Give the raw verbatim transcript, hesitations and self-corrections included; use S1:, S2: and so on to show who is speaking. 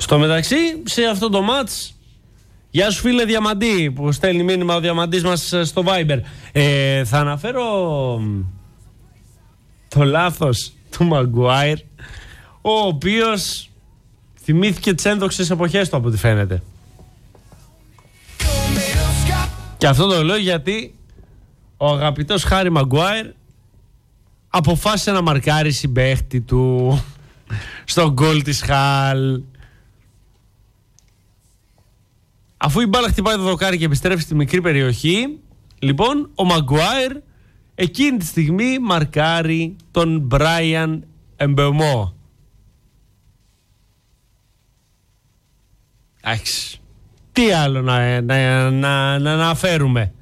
S1: Στο μεταξύ, σε αυτό το μάτς, γεια σου φίλε Διαμαντή, που στέλνει μήνυμα ο Διαμαντής μας στο Viber. Ε, θα αναφέρω το λάθος του Μαγκουάιρ, ο οποίος θυμήθηκε τις ένδοξες εποχές του από ό,τι φαίνεται. Και αυτό το λέω γιατί ο αγαπητός Χάρι Μαγκουάιρ αποφάσισε να μαρκάρει συμπαίχτη του στο γκολ της Χαλ. Αφού η μπάλα χτυπάει το δοκάρι και επιστρέφει στη μικρή περιοχή, λοιπόν, ο Μαγκουάιρ εκείνη τη στιγμή μαρκάρει τον Μπράιαν Εμπεωμό. Εντάξει, τι άλλο να, να, να, να αναφέρουμε.